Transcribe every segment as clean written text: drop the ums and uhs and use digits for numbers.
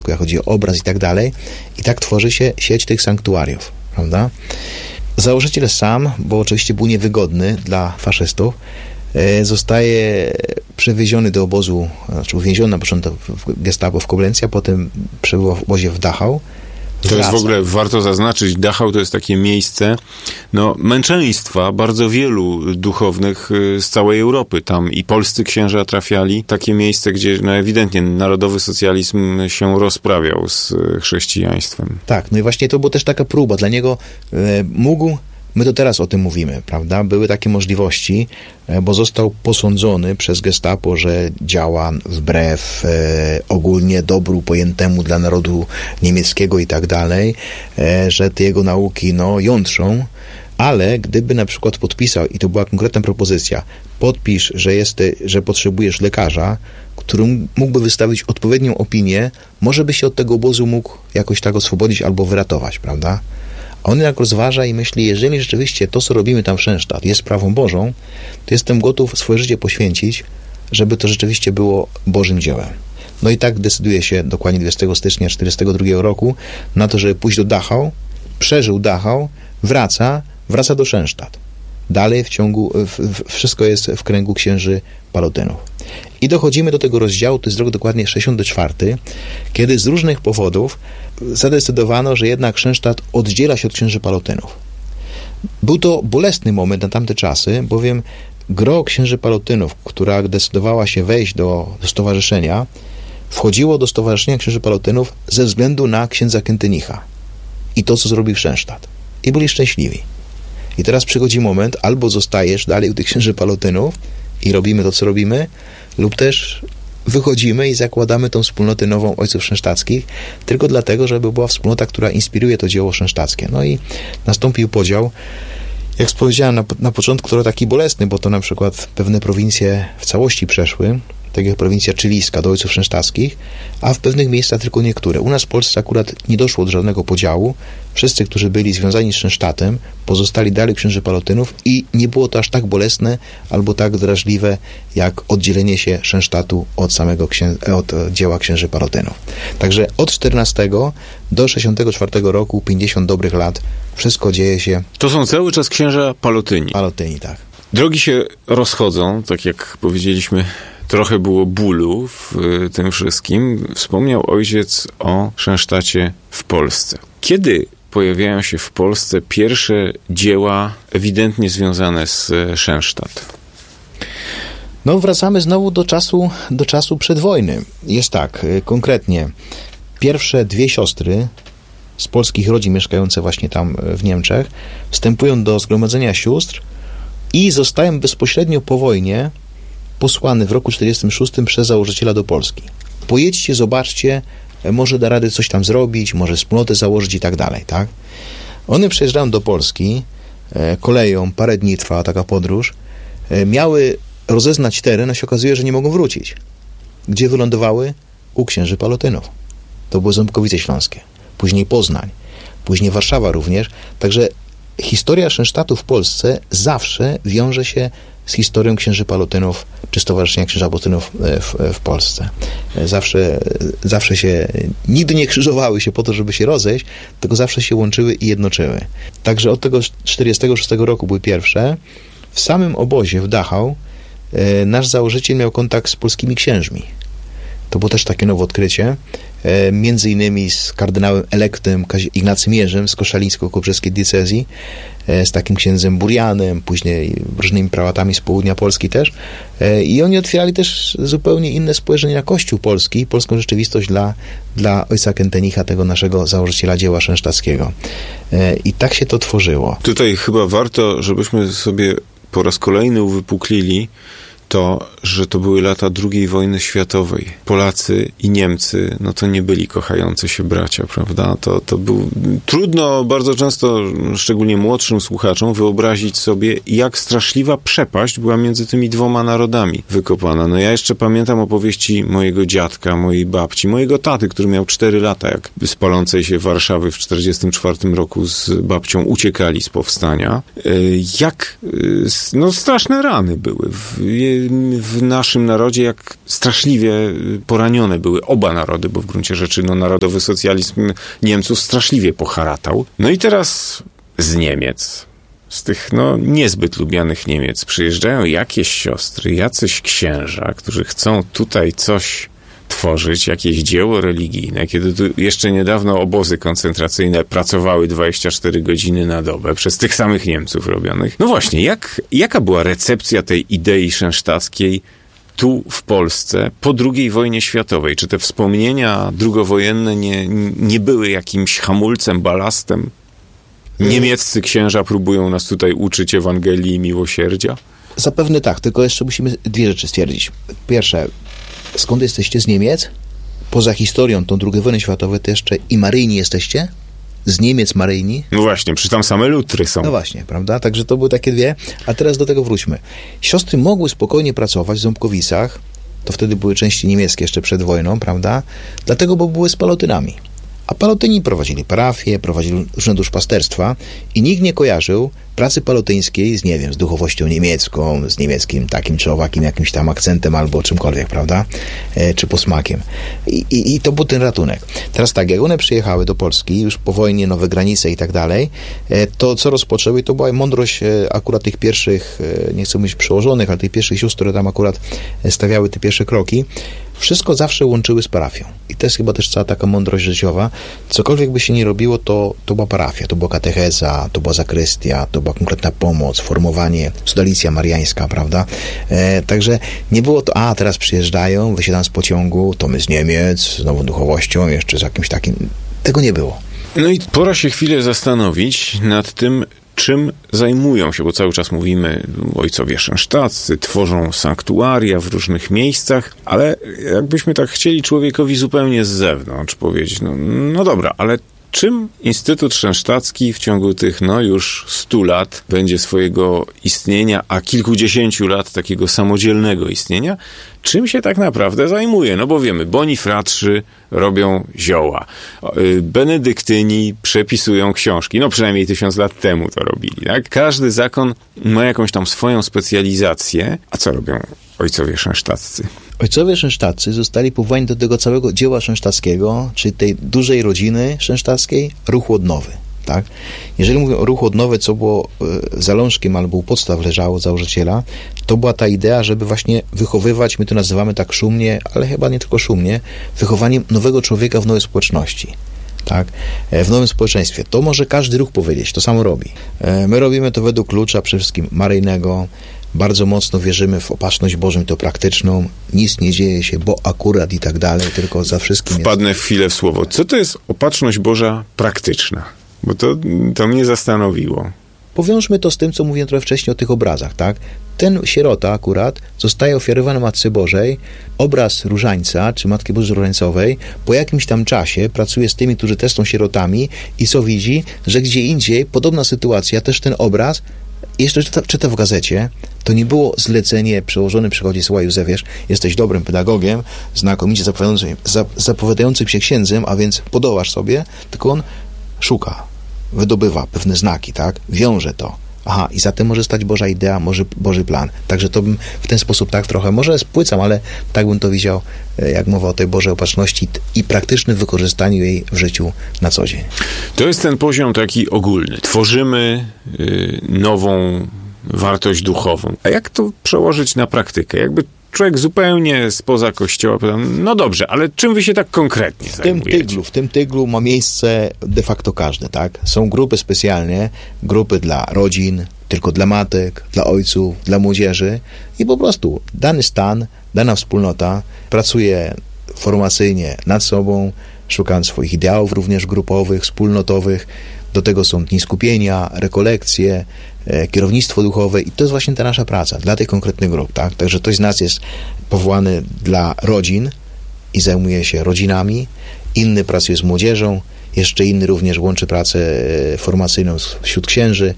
jak chodzi o obraz i tak dalej. I tak tworzy się sieć tych sanktuariów, prawda? Założyciel sam, bo oczywiście był niewygodny dla faszystów, zostaje przewieziony do obozu, znaczy uwięziony na początku w Gestapo w Koblencji, a potem przebywał w obozie w Dachau. To jest w ogóle, warto zaznaczyć, Dachau to jest takie miejsce męczeństwa bardzo wielu duchownych z całej Europy. Tam i polscy księża trafiali. Takie miejsce, gdzie ewidentnie narodowy socjalizm się rozprawiał z chrześcijaństwem. Tak, no i właśnie to była też taka próba. Dla niego my to teraz o tym mówimy, prawda? Były takie możliwości, bo został posądzony przez Gestapo, że działa wbrew ogólnie dobru pojętemu dla narodu niemieckiego i tak dalej, że te jego nauki jątrzą, ale gdyby na przykład podpisał, i to była konkretna propozycja, podpisz, że potrzebujesz lekarza, który mógłby wystawić odpowiednią opinię, może by się od tego obozu mógł jakoś tak oswobodzić albo wyratować, prawda? On jednak rozważa i myśli, jeżeli rzeczywiście to, co robimy tam w Szensztat, jest sprawą Bożą, to jestem gotów swoje życie poświęcić, żeby to rzeczywiście było Bożym dziełem. No i tak decyduje się dokładnie 20 stycznia 1942 roku na to, żeby pójść do Dachau, przeżył Dachau, wraca do Szensztat. Dalej wszystko jest w kręgu księży Palotynów. I dochodzimy do tego rozdziału, to jest rok dokładnie 64, kiedy z różnych powodów zadecydowano, że jednak Szensztat oddziela się od księży Palotynów. Był to bolesny moment na tamte czasy, bowiem gro księży Palotynów, która decydowała się wejść do stowarzyszenia, wchodziło do stowarzyszenia księży Palotynów ze względu na księdza Kentynicha i to, co zrobił Szensztat. I byli szczęśliwi. I teraz przychodzi moment, albo zostajesz dalej u tych księży Palotynów i robimy to, co robimy, lub też wychodzimy i zakładamy tą wspólnotę nową Ojców Szensztackich, tylko dlatego, żeby była wspólnota, która inspiruje to dzieło szensztackie. No i nastąpił podział, jak powiedziałem na początku, trochę taki bolesny, bo to na przykład pewne prowincje w całości przeszły, tak jak prowincja chilijska do Ojców Szensztackich, a w pewnych miejscach tylko niektóre. U nas w Polsce akurat nie doszło do żadnego podziału. Wszyscy, którzy byli związani z Szensztatem, pozostali dalej księży Palotynów i nie było to aż tak bolesne albo tak drażliwe, jak oddzielenie się Szensztatu od od dzieła księży Palotynów. Także od 14 do 64 roku, 50 dobrych lat, wszystko dzieje się. To są cały czas księża Palotyni. Palotyni, tak. Drogi się rozchodzą, tak jak powiedzieliśmy, trochę było bólu w tym wszystkim. Wspomniał ojciec o Szensztacie w Polsce. Kiedy pojawiają się w Polsce pierwsze dzieła ewidentnie związane z Szensztat? Wracamy znowu do czasu przedwojny. Jest tak, konkretnie pierwsze dwie siostry z polskich rodzin mieszkające właśnie tam w Niemczech wstępują do zgromadzenia sióstr i zostają bezpośrednio po wojnie posłany w roku 1946 przez założyciela do Polski. Pojedźcie, zobaczcie, może da radę coś tam zrobić, może wspólnotę założyć i tak dalej, tak? One przyjeżdżają do Polski koleją, parę dni trwała taka podróż, miały rozeznać teren, a się okazuje, że nie mogą wrócić. Gdzie wylądowały? U księży Palotynów. To były Ząbkowice Śląskie. Później Poznań. Później Warszawa również. Także historia Szensztatu w Polsce zawsze wiąże się z historią księży Palotynów, czy Stowarzyszenia Księży Palotynów w Polsce. Zawsze się, nigdy nie krzyżowały się po to, żeby się rozejść, tylko zawsze się łączyły i jednoczyły. Także od tego 46 roku były pierwsze. W samym obozie w Dachau nasz założyciel miał kontakt z polskimi księżmi. To było też takie nowe odkrycie. Między innymi z kardynałem elektem Ignacym Jerzym z koszalińsko-kołobrzewskiej diecezji, z takim księdzem Burianem, później różnymi prałatami z południa Polski też. I oni otwierali też zupełnie inne spojrzenie na Kościół polski, polską rzeczywistość dla ojca Kentynicha, tego naszego założyciela dzieła szensztackiego. I tak się to tworzyło. Tutaj chyba warto, żebyśmy sobie po raz kolejny uwypuklili to, że to były lata II wojny światowej. Polacy i Niemcy, to nie byli kochający się bracia, prawda? To był trudno bardzo często, szczególnie młodszym słuchaczom, wyobrazić sobie, jak straszliwa przepaść była między tymi dwoma narodami wykopana. Ja jeszcze pamiętam opowieści mojego dziadka, mojej babci, mojego taty, który miał 4 lata, jak z palącej się Warszawy w 1944 roku z babcią uciekali z powstania. Straszne rany były. w naszym narodzie, jak straszliwie poranione były oba narody, bo w gruncie rzeczy narodowy socjalizm Niemców straszliwie poharatał. No i teraz z Niemiec, z tych niezbyt lubianych Niemiec, przyjeżdżają jakieś siostry, jacyś księża, którzy chcą tutaj coś tworzyć, jakieś dzieło religijne, kiedy tu jeszcze niedawno obozy koncentracyjne pracowały 24 godziny na dobę przez tych samych Niemców robionych. No właśnie, jaka była recepcja tej idei szensztackiej tu w Polsce po II wojnie światowej? Czy te wspomnienia drugowojenne nie były jakimś hamulcem, balastem? Niemieccy księża próbują nas tutaj uczyć Ewangelii i miłosierdzia? Zapewne tak, tylko jeszcze musimy dwie rzeczy stwierdzić. Pierwsze, skąd jesteście? Z Niemiec? Poza historią tą II wojny światowej to jeszcze i maryjni jesteście? Z Niemiec maryjni? No właśnie, przy tam same lutry są. No właśnie, prawda? Także to były takie dwie. A teraz do tego wróćmy. Siostry mogły spokojnie pracować w Ząbkowicach. To wtedy były części niemieckie jeszcze przed wojną, prawda? Dlatego, bo były z palotynami. A palotyni prowadzili parafie, prowadzili różne duszpasterstwa i nikt nie kojarzył pracy palotyńskiej z, nie wiem, z duchowością niemiecką, z niemieckim takim czy owakim jakimś tam akcentem albo czymkolwiek, prawda? Czy posmakiem. I to był ten ratunek. Teraz tak, jak one przyjechały do Polski, już po wojnie, nowe granice i tak dalej, to co rozpoczęły, to była mądrość akurat tych pierwszych, nie chcę mówić przełożonych, ale tych pierwszych sióstr, które tam akurat stawiały te pierwsze kroki. Wszystko zawsze łączyły z parafią. I to jest chyba też cała taka mądrość życiowa. Cokolwiek by się nie robiło, to była parafia, to była katecheza, to była zakrystia, to była konkretna pomoc, formowanie, sodalicja mariańska, prawda? Także nie było to, teraz przyjeżdżają, wysiadam z pociągu, to my z Niemiec, z nową duchowością, jeszcze z jakimś takim... Tego nie było. No i pora się chwilę zastanowić nad tym, czym zajmują się, bo cały czas mówimy, ojcowie szensztaccy tworzą sanktuaria w różnych miejscach, ale jakbyśmy tak chcieli człowiekowi zupełnie z zewnątrz powiedzieć, no dobra, ale czym Instytut Szensztacki w ciągu tych już 100 lat będzie swojego istnienia, a kilkudziesięciu lat takiego samodzielnego istnienia, czym się tak naprawdę zajmuje? No bo wiemy, bonifratrzy robią zioła, benedyktyni przepisują książki, przynajmniej 1000 lat temu to robili, tak? Każdy zakon ma jakąś tam swoją specjalizację. A co robią ojcowie szensztaccy? Ojcowie szensztaccy zostali powołani do tego całego dzieła szensztackiego, czyli tej dużej rodziny szensztackiej, ruchu odnowy. Tak? Jeżeli mówię o ruchu odnowy, co było zalążkiem albo u podstaw leżało założyciela, to była ta idea, żeby właśnie wychowywać, my to nazywamy tak szumnie, ale chyba nie tylko szumnie, wychowaniem nowego człowieka w nowej społeczności. Tak? W nowym społeczeństwie. To może każdy ruch powiedzieć, to samo robi. My robimy to według klucza przede wszystkim maryjnego, bardzo mocno wierzymy w opatrzność Bożą, to praktyczną, nic nie dzieje się, bo akurat i tak dalej, tylko za wszystkim Wpadnę w chwilę w słowo. Co to jest opatrzność Boża praktyczna? Bo to mnie zastanowiło. Powiążmy to z tym, co mówiłem trochę wcześniej o tych obrazach, tak? Ten sierota akurat zostaje ofiarowany Matce Bożej, obraz różańca, czy Matki Bożej Różańcowej, po jakimś tam czasie pracuje z tymi, którzy też są sierotami i co widzi, że gdzie indziej podobna sytuacja, też ten obraz, jeszcze czyta w gazecie, to nie było zlecenie, przełożony przychodzi, słuchaj Józef, jesteś dobrym pedagogiem, znakomicie zapowiadającym się księdzem, a więc podołasz sobie, tylko on szuka, wydobywa pewne znaki, tak? Wiąże to. I za tym może stać Boża idea, może Boży plan. Także to bym w ten sposób tak trochę, może spłycam, ale tak bym to widział, jak mowa o tej Bożej opatrzności i praktycznym wykorzystaniu jej w życiu na co dzień. To jest ten poziom taki ogólny. Tworzymy nową wartość duchową. A jak to przełożyć na praktykę? Jakby człowiek zupełnie spoza kościoła pyta, no dobrze, ale czym wy się tak konkretnie zajmujecie? W tym tyglu ma miejsce de facto każdy, tak? Są grupy specjalnie, grupy dla rodzin, tylko dla matek, dla ojców, dla młodzieży i po prostu dany stan, dana wspólnota pracuje formacyjnie nad sobą, szukając swoich ideałów również grupowych, wspólnotowych. Do tego są dni skupienia, rekolekcje, kierownictwo duchowe i to jest właśnie ta nasza praca dla tych konkretnych grup, tak? Także ktoś z nas jest powołany dla rodzin i zajmuje się rodzinami, inny pracuje z młodzieżą, jeszcze inny również łączy pracę formacyjną wśród księży,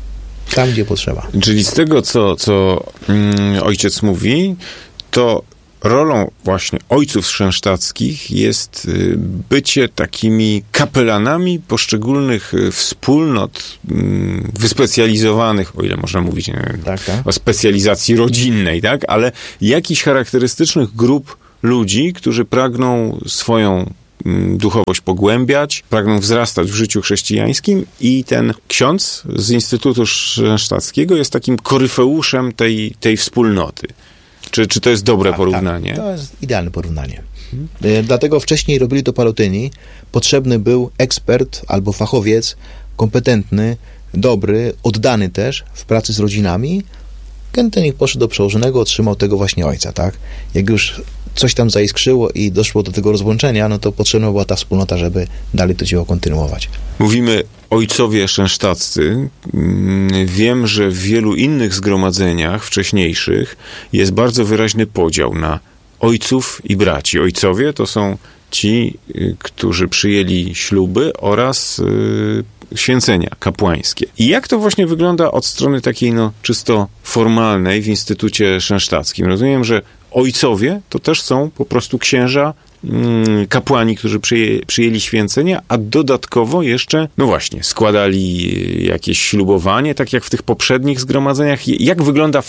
tam gdzie potrzeba. Czyli z tego, co ojciec mówi, to rolą właśnie ojców szensztackich jest bycie takimi kapelanami poszczególnych wspólnot wyspecjalizowanych, o ile można mówić o specjalizacji rodzinnej, tak? Ale jakichś charakterystycznych grup ludzi, którzy pragną swoją duchowość pogłębiać, pragną wzrastać w życiu chrześcijańskim i ten ksiądz z Instytutu Szensztackiego jest takim koryfeuszem tej wspólnoty. Czy to jest dobre porównanie? Tak, to jest idealne porównanie. Dlatego wcześniej robili to Palotyni. Potrzebny był ekspert albo fachowiec, kompetentny, dobry, oddany też w pracy z rodzinami. Ten ich poszedł do przełożonego, otrzymał tego właśnie ojca, tak? Jak już coś tam zaiskrzyło i doszło do tego rozłączenia, no to potrzebna była ta wspólnota, żeby dalej to dzieło kontynuować. Mówimy ojcowie szensztaccy. Wiem, że w wielu innych zgromadzeniach wcześniejszych jest bardzo wyraźny podział na ojców i braci. Ojcowie to są ci, którzy przyjęli śluby oraz święcenia kapłańskie. I jak to właśnie wygląda od strony takiej czysto formalnej w Instytucie Szensztackim? Rozumiem, że ojcowie to też są po prostu księża, kapłani, którzy przyjęli święcenia, a dodatkowo jeszcze, składali jakieś ślubowanie, tak jak w tych poprzednich zgromadzeniach. Jak wygląda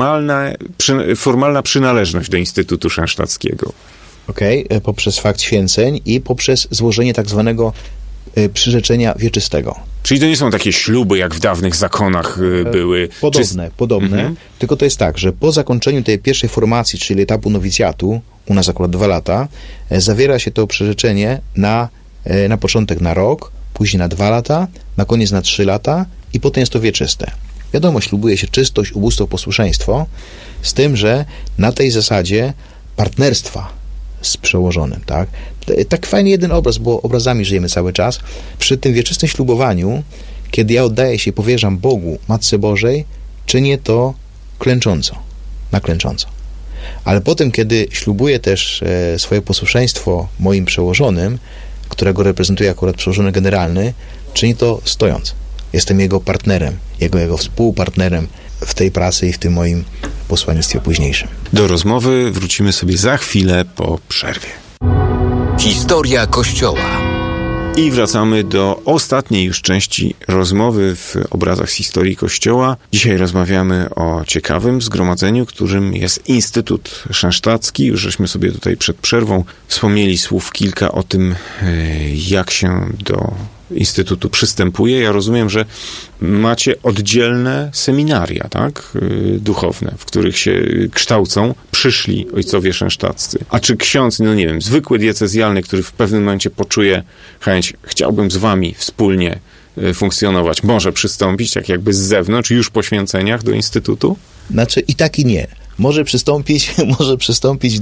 formalna przynależność do Instytutu Szensztackiego? Poprzez fakt święceń i poprzez złożenie tak zwanego przyrzeczenia wieczystego. Czyli to nie są takie śluby, jak w dawnych zakonach były? Podobne. Tylko to jest tak, że po zakończeniu tej pierwszej formacji, czyli etapu nowicjatu, u nas akurat 2 lata, zawiera się to przyrzeczenie na początek na rok, później na 2 lata, na koniec na 3 lata i potem jest to wieczyste. Wiadomo, ślubuje się czystość, ubóstwo, posłuszeństwo, z tym, że na tej zasadzie partnerstwa z przełożonym, tak? Tak fajny jeden obraz, bo obrazami żyjemy cały czas. Przy tym wieczystym ślubowaniu, kiedy ja oddaję się i powierzam Bogu, Matce Bożej, czynię to na klęcząco. Ale potem, kiedy ślubuję też swoje posłuszeństwo moim przełożonym, którego reprezentuje akurat przełożony generalny, czyni to stojąc. Jestem jego partnerem, jego współpartnerem w tej pracy i w tym moim posłannictwie późniejszym. Do rozmowy wrócimy sobie za chwilę po przerwie. Historia Kościoła. I wracamy do ostatniej już części rozmowy w obrazach z historii Kościoła. Dzisiaj rozmawiamy o ciekawym zgromadzeniu, którym jest Instytut Szensztacki. Już żeśmy sobie tutaj przed przerwą wspomnieli słów kilka o tym, jak się do Instytutu przystępuje. Ja rozumiem, że macie oddzielne seminaria, tak? Duchowne, w których się kształcą przyszli ojcowie szensztaccy. A czy ksiądz, zwykły diecezjalny, który w pewnym momencie poczuje chęć, chciałbym z wami wspólnie funkcjonować, może przystąpić, tak jakby z zewnątrz, już po święceniach do Instytutu? I tak i nie. Może przystąpić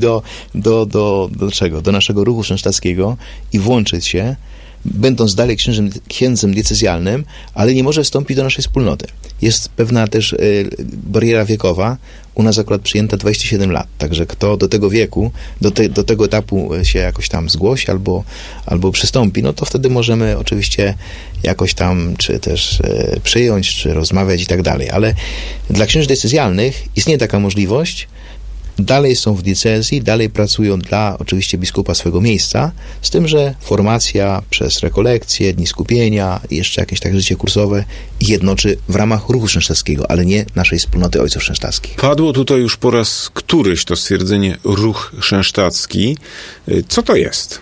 do czego? Do naszego ruchu szensztackiego i włączyć się, będąc dalej księdzem diecezjalnym, ale nie może wstąpić do naszej wspólnoty. Jest pewna też bariera wiekowa. U nas akurat przyjęta 27 lat, także kto do tego wieku, do tego etapu się jakoś tam zgłosi albo przystąpi, to wtedy możemy oczywiście jakoś tam czy też przyjąć, czy rozmawiać i tak dalej. Ale dla księży diecezjalnych istnieje taka możliwość. Dalej są w diecezji, dalej pracują dla oczywiście biskupa swego miejsca, z tym, że formacja przez rekolekcje, dni skupienia i jeszcze jakieś tak życie kursowe jednoczy w ramach ruchu szensztackiego, ale nie naszej wspólnoty ojców szensztackich. Padło tutaj już po raz któryś to stwierdzenie ruch szensztacki. Co to jest?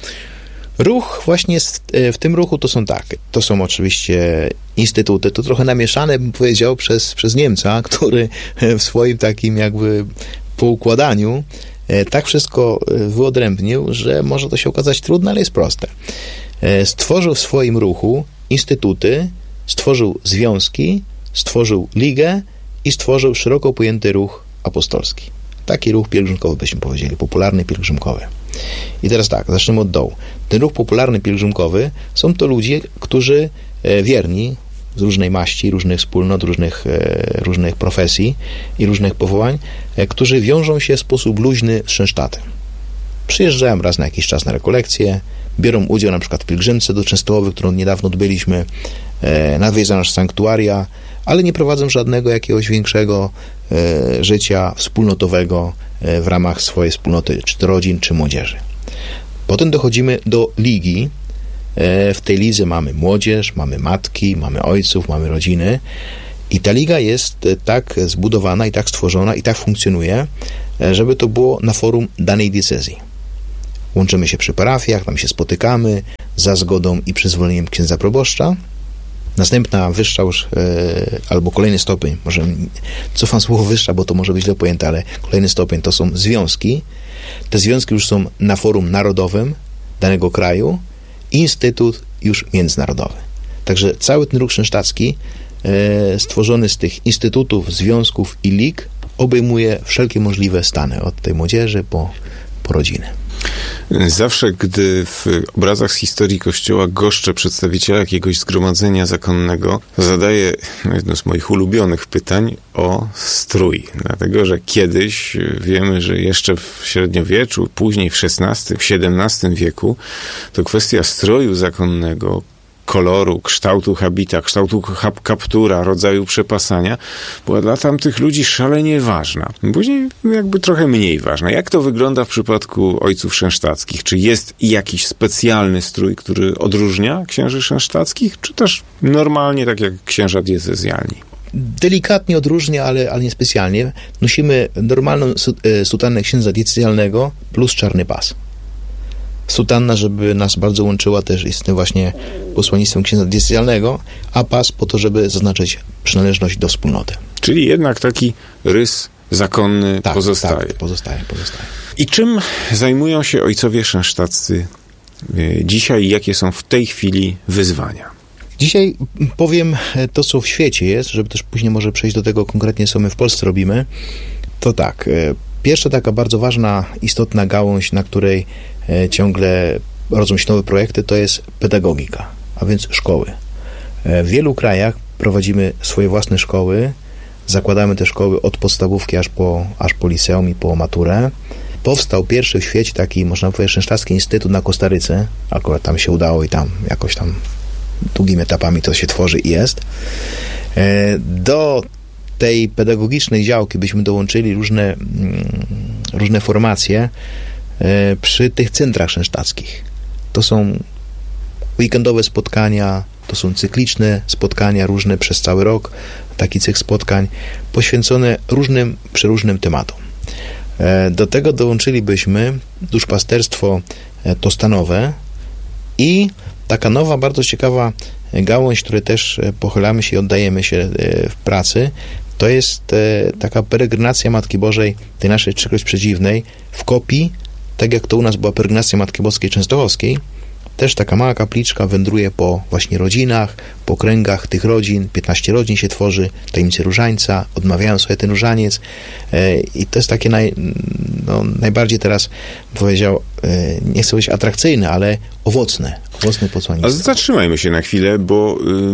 Ruch właśnie w tym ruchu to są oczywiście instytuty, to trochę namieszane, bym powiedział, przez Niemca, który w swoim takim jakby poukładaniu tak wszystko wyodrębnił, że może to się okazać trudne, ale jest proste. Stworzył w swoim ruchu instytuty, stworzył związki, stworzył ligę i stworzył szeroko pojęty ruch apostolski. Taki ruch pielgrzymkowy, byśmy powiedzieli, popularny pielgrzymkowy. I teraz tak, zaczniemy od dołu. Ten ruch popularny pielgrzymkowy są to ludzie, którzy wierni, z różnej maści, różnych wspólnot, różnych profesji i różnych powołań, którzy wiążą się w sposób luźny z Szensztatem. Przyjeżdżają raz na jakiś czas na rekolekcje, biorą udział na przykład w pielgrzymce do Częstochowy, którą niedawno odbyliśmy, nawiedzają nasze sanktuaria, ale nie prowadzą żadnego jakiegoś większego życia wspólnotowego w ramach swojej wspólnoty, czy to rodzin, czy młodzieży. Potem dochodzimy do ligi. W tej lidze mamy młodzież, mamy matki, mamy ojców, mamy rodziny i ta liga jest tak zbudowana i tak stworzona i tak funkcjonuje, żeby to było na forum danej diecezji. Łączymy się przy parafiach, tam się spotykamy za zgodą i przyzwoleniem księdza proboszcza. Następna wyższa już, albo kolejny stopień, może cofam słowo wyższa, bo to może być źle pojęte, ale kolejny stopień to są związki. Te związki już są na forum narodowym danego kraju, instytut już międzynarodowy. Także cały ten ruch szensztacki stworzony z tych instytutów, związków i lig obejmuje wszelkie możliwe stany, od tej młodzieży po rodziny. Zawsze, gdy w obrazach z historii Kościoła goszczę przedstawiciela jakiegoś zgromadzenia zakonnego, zadaję jedno z moich ulubionych pytań o strój. Dlatego, że kiedyś wiemy, że jeszcze w średniowieczu, później w XVI, w XVII wieku, to kwestia stroju zakonnego, koloru, kształtu habita, kształtu kaptura, rodzaju przepasania była dla tamtych ludzi szalenie ważna. Później jakby trochę mniej ważna. Jak to wygląda w przypadku ojców szensztackich? Czy jest jakiś specjalny strój, który odróżnia księży szensztackich, czy też normalnie, tak jak księża diecezjalni? Delikatnie odróżnia, ale nie specjalnie. Nosimy normalną sutannę księdza diecezjalnego plus czarny pas. Sutanna, żeby nas bardzo łączyła, też jest tym właśnie posłannictwem księdza diecezjalnego, a pas po to, żeby zaznaczyć przynależność do wspólnoty. Czyli jednak taki rys zakonny pozostaje. Tak, pozostaje. I czym zajmują się ojcowie szensztaccy dzisiaj? Jakie są w tej chwili wyzwania? Dzisiaj powiem to, co w świecie jest, żeby też później może przejść do tego konkretnie, co my w Polsce robimy. To tak, pierwsza taka bardzo ważna, istotna gałąź, na której ciągle rodzą się nowe projekty, to jest pedagogika, a więc szkoły. W wielu krajach prowadzimy swoje własne szkoły, zakładamy te szkoły od podstawówki aż po liceum i po maturę. Powstał pierwszy w świecie taki, można powiedzieć, szensztacki instytut na Kostaryce, akurat tam się udało i tam jakoś tam długimi etapami to się tworzy i jest. Do tej pedagogicznej działki byśmy dołączyli różne formacje przy tych centrach szensztackich. To są weekendowe spotkania, to są cykliczne spotkania różne przez cały rok, taki cykl spotkań poświęcone przeróżnym tematom. Do tego dołączylibyśmy duszpasterstwo tostanowe i taka nowa, bardzo ciekawa gałąź, której też pochylamy się i oddajemy się w pracy, to jest taka peregrinacja Matki Bożej, tej naszej Trzykroć Przedziwnej, w kopii, tak jak to u nas była peregrinacja Matki Boskiej Częstochowskiej. Też taka mała kapliczka wędruje po właśnie rodzinach, po kręgach tych rodzin, 15 rodzin się tworzy, tajemnicy różańca, odmawiają sobie ten różaniec i to jest takie najbardziej teraz, powiedział, nie chcę powiedzieć atrakcyjne, ale owocne posłannictwo. A zatrzymajmy się na chwilę, bo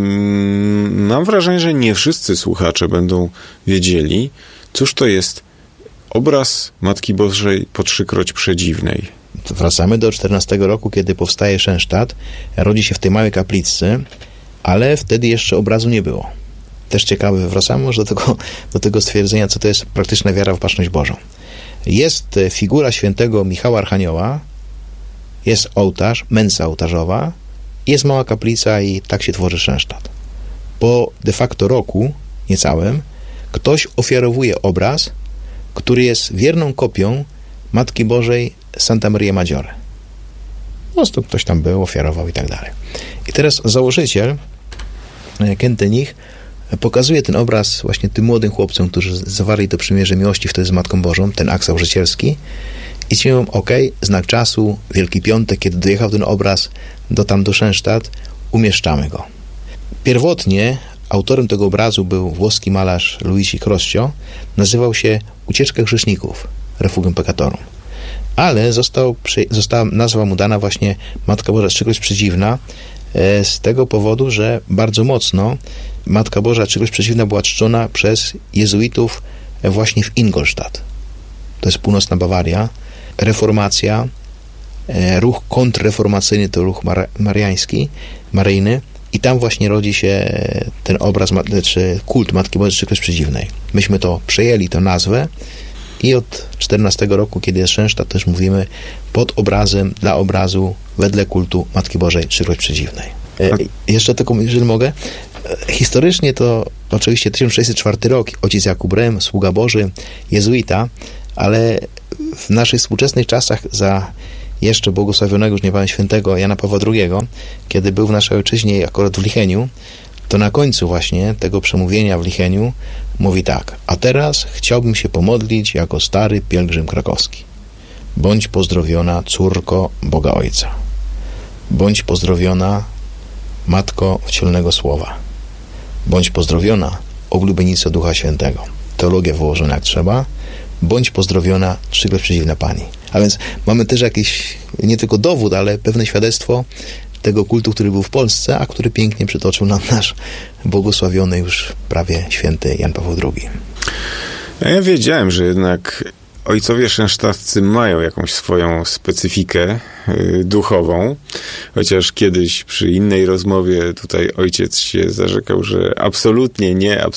mam wrażenie, że nie wszyscy słuchacze będą wiedzieli, cóż to jest obraz Matki Bożej po Trzykroć Przedziwnej. Wracamy do 14 roku, kiedy powstaje Szensztat, rodzi się w tej małej kapliczce, ale wtedy jeszcze obrazu nie było. Też ciekawe, wracamy może do tego stwierdzenia, co to jest praktyczna wiara w Opatrzność Bożą. Jest figura świętego Michała Archanioła, jest ołtarz, mensa ołtarzowa, jest mała kaplica i tak się tworzy Szensztat. Po de facto roku, niecałym, ktoś ofiarowuje obraz, który jest wierną kopią Matki Bożej Santa Maria Maggiore. Po prostu ktoś tam był, ofiarował i tak dalej. I teraz założyciel Kentenich pokazuje ten obraz właśnie tym młodym chłopcom, którzy zawarli to przymierze miłości wtedy z Matką Bożą, ten akt założycielski, i ci mówią, znak czasu, Wielki Piątek, kiedy dojechał ten obraz do Szensztat, umieszczamy go. Pierwotnie autorem tego obrazu był włoski malarz Luigi Croscio, nazywał się Ucieczka Grzeszników, Refugium Peccatorum. Ale została nazwa mu dana właśnie Matka Boża Trzykroć Przedziwna z tego powodu, że bardzo mocno Matka Boża Trzykroć Przedziwna była czczona przez jezuitów właśnie w Ingolstadt. To jest północna Bawaria. Reformacja, ruch kontrreformacyjny to ruch maryjny, I tam właśnie rodzi się ten obraz, czy kult Matki Bożej Trzykroć Przedziwnej. Myśmy to przejęli, tę nazwę, i od 14 roku, kiedy jest Szensztat, też mówimy pod obrazem, dla obrazu, wedle kultu Matki Bożej Trzykroć Przedziwnej. Jeszcze tylko, jeżeli mogę, historycznie to oczywiście 1604 rok, ojciec Jakub Rem, sługa Boży, jezuita, ale w naszych współczesnych czasach za jeszcze błogosławionego, już niebawem świętego Jana Pawła II, kiedy był w naszej ojczyźnie akurat w Licheniu, to na końcu właśnie tego przemówienia w Licheniu mówi tak: a teraz chciałbym się pomodlić jako stary pielgrzym krakowski. Bądź pozdrowiona, córko Boga Ojca. Bądź pozdrowiona, Matko Wcielonego Słowa. Bądź pozdrowiona, oblubienico Ducha Świętego. Teologia wyłożona jak trzeba. Bądź pozdrowiona, Trzykroć Przedziwna Pani. A więc mamy też jakiś, nie tylko dowód, ale pewne świadectwo tego kultu, który był w Polsce, a który pięknie przytoczył nam nasz błogosławiony już prawie święty Jan Paweł II. Ja wiedziałem, że jednak ojcowie szensztaccy mają jakąś swoją specyfikę duchową, chociaż kiedyś przy innej rozmowie tutaj ojciec się zarzekał, że absolutnie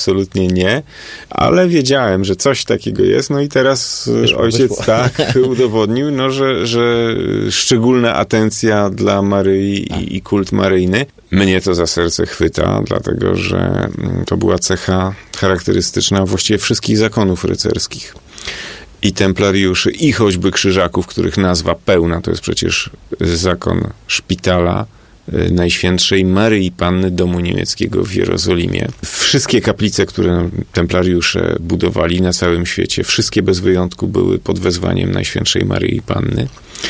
nie, ale wiedziałem, że coś takiego jest, no i teraz ojciec tak udowodnił, no, że szczególna atencja dla Maryi i kult maryjny. Mnie to za serce chwyta, dlatego że to była cecha charakterystyczna właściwie wszystkich zakonów rycerskich. I templariuszy, i choćby krzyżaków, których nazwa pełna to jest przecież zakon szpitala Najświętszej Maryi Panny Domu Niemieckiego w Jerozolimie. Wszystkie kaplice, które templariusze budowali na całym świecie, wszystkie bez wyjątku były pod wezwaniem Najświętszej Maryi Panny.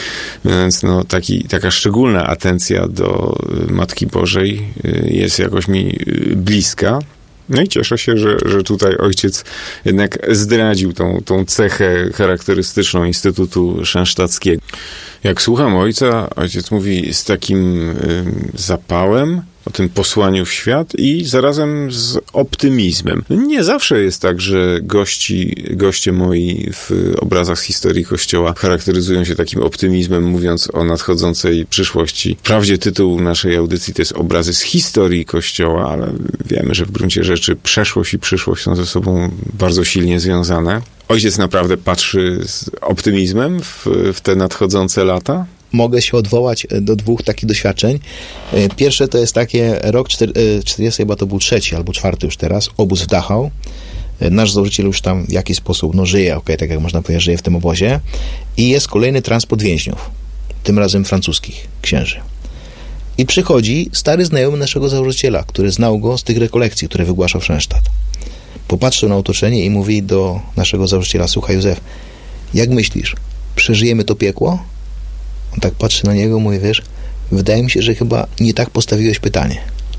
Więc no, taka szczególna atencja do Matki Bożej jest jakoś mi bliska. No i cieszę się, że tutaj ojciec jednak zdradził tą cechę charakterystyczną Instytutu Szensztackiego. Jak słucham ojciec mówi z takim zapałem o tym posłaniu w świat i zarazem z optymizmem. Nie zawsze jest tak, że goście moi w obrazach z historii Kościoła charakteryzują się takim optymizmem, mówiąc o nadchodzącej przyszłości. Wprawdzie tytuł naszej audycji to jest Obrazy z historii Kościoła, ale wiemy, że w gruncie rzeczy przeszłość i przyszłość są ze sobą bardzo silnie związane. Ojciec naprawdę patrzy z optymizmem w te nadchodzące lata? Mogę się odwołać do dwóch takich doświadczeń. Pierwsze to jest takie rok 40, chyba to był 3. albo 4. już teraz, obóz w Dachau. Nasz założyciel już tam w jakiś sposób żyje, tak jak można powiedzieć, żyje w tym obozie. I jest kolejny transport więźniów, tym razem francuskich księży. I przychodzi stary znajomy naszego założyciela, który znał go z tych rekolekcji, które wygłaszał Szensztat. Popatrzył na otoczenie i mówi do naszego założyciela: słuchaj, Józef, jak myślisz, przeżyjemy to piekło? On tak patrzy na niego, mówi: wiesz, wydaje mi się, że chyba nie tak postawiłeś pytanie.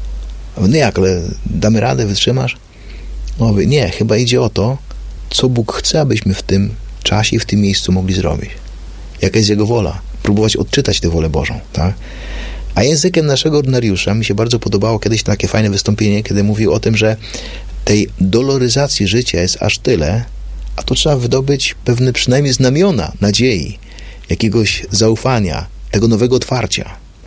No jak, ale damy radę, wytrzymasz? Mówi: nie, chyba idzie o to, co Bóg chce, abyśmy w tym czasie i w tym miejscu mogli zrobić. Jaka jest Jego wola? Próbować odczytać tę wolę Bożą, tak? A językiem naszego ordynariusza mi się bardzo podobało kiedyś takie fajne wystąpienie, kiedy mówił o tym, że tej doloryzacji życia jest aż tyle, a tu trzeba wydobyć pewne przynajmniej znamiona nadziei, jakiegoś zaufania, tego nowego otwarcia.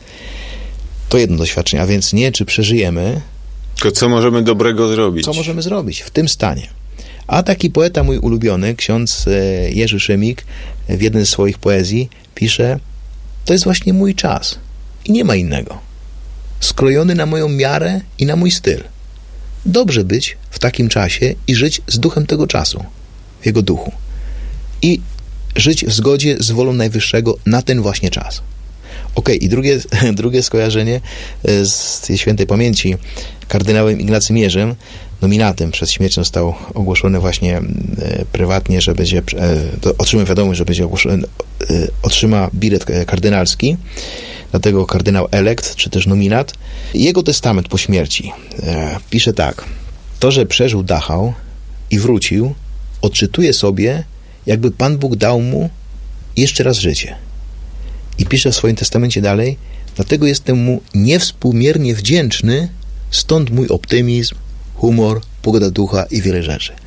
To jedno doświadczenie, a więc nie czy przeżyjemy, tylko co możemy dobrego zrobić. Co możemy zrobić w tym stanie. A taki poeta mój ulubiony, ksiądz Jerzy Szymik, w jednej z swoich poezji pisze: to jest właśnie mój czas i nie ma innego. Skrojony na moją miarę i na mój styl. Dobrze być w takim czasie i żyć z duchem tego czasu, w jego duchu. I żyć w zgodzie z wolą Najwyższego na ten właśnie czas. I drugie skojarzenie z tej świętej pamięci kardynałem Ignacym Jerzym, nominatem, przed śmiercią został ogłoszony właśnie prywatnie, że będzie, otrzymał wiadomość, że będzie ogłoszony, otrzyma bilet kardynalski, dlatego kardynał elekt, czy też nominat. Jego testament po śmierci pisze tak: to, że przeżył Dachau i wrócił, odczytuje sobie, jakby Pan Bóg dał mu jeszcze raz życie. I pisze w swoim testamencie dalej: dlatego jestem mu niewspółmiernie wdzięczny, stąd mój optymizm, humor, pogoda ducha i wiele rzeczy.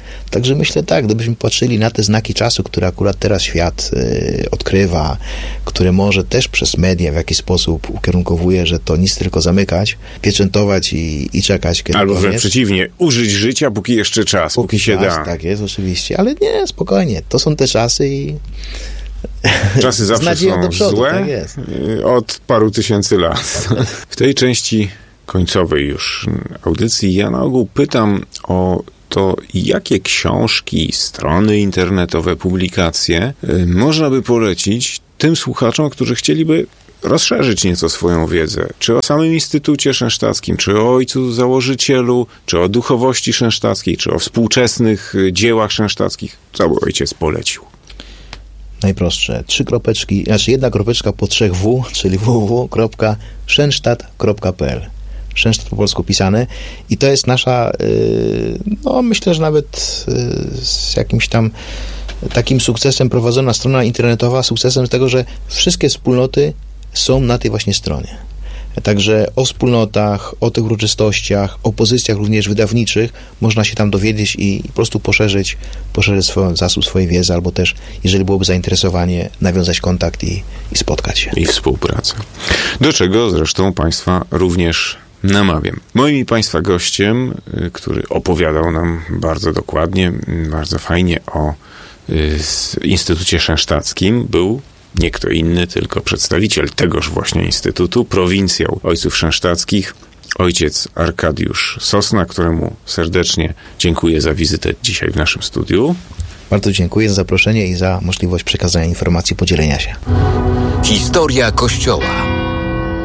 Także myślę tak, gdybyśmy patrzyli na te znaki czasu, które akurat teraz świat odkrywa, które może też przez media w jakiś sposób ukierunkowuje, że to nic tylko zamykać, pieczętować i czekać. Kiedy albo wręcz przeciwnie, użyć życia, póki jeszcze czas, póki się da. Tak jest, oczywiście, ale nie, spokojnie, to są te czasy i czasy zawsze są do przodu, złe, tak jest. Od paru tysięcy lat. W tej części końcowej już audycji ja na ogół pytam o to, jakie książki, strony internetowe, publikacje można by polecić tym słuchaczom, którzy chcieliby rozszerzyć nieco swoją wiedzę, czy o samym Instytucie Szensztackim, czy o ojcu założycielu, czy o duchowości szensztackiej, czy o współczesnych dziełach szensztackich. Co by ojciec polecił? Najprostsze. 3 kropeczki, znaczy 1 kropeczka po 3 W, czyli www.szensztat.pl. Szensztat po polsku pisane. I to jest nasza, no myślę, że nawet z jakimś tam takim sukcesem prowadzona strona internetowa, sukcesem z tego, że wszystkie wspólnoty są na tej właśnie stronie. Także o wspólnotach, o tych uroczystościach, o pozycjach również wydawniczych można się tam dowiedzieć i po prostu poszerzyć zasób swojej wiedzy, albo też, jeżeli byłoby zainteresowanie, nawiązać kontakt i spotkać się. I współpracę. Do czego zresztą Państwa również namawiam. Moim i Państwa gościem, który opowiadał nam bardzo dokładnie, bardzo fajnie o Instytucie Szensztackim, był nie kto inny, tylko przedstawiciel tegoż właśnie instytutu, prowincjał ojców szensztackich, ojciec Arkadiusz Sosna, któremu serdecznie dziękuję za wizytę dzisiaj w naszym studiu. Bardzo dziękuję za zaproszenie i za możliwość przekazania informacji, podzielenia się. Historia Kościoła.